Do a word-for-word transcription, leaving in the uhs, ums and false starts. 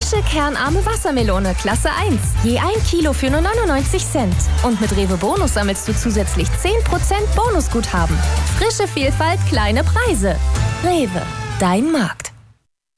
Frische, kernarme Wassermelone, Klasse eins. Je ein Kilo für nur neunundneunzig Cent. Und mit Rewe Bonus sammelst du zusätzlich zehn Prozent Bonusguthaben. Frische Vielfalt, kleine Preise. Rewe, dein Markt.